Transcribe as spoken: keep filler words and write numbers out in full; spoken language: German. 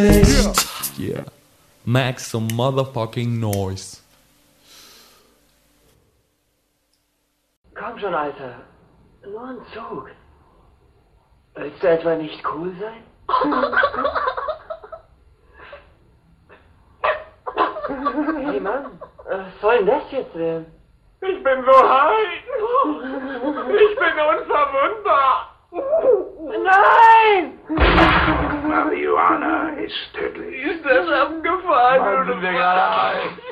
Yeah. Make some motherfucking noise. Komm schon, Alter. Nur ein Zug. Willst du etwa nicht cool sein? Hey Mann, was soll denn das jetzt werden? Ich bin so high. Ich bin unverwundbar. Nein! Marihuana ist tödlich. Ist das abgefahren? Mann, sind wir gerade high.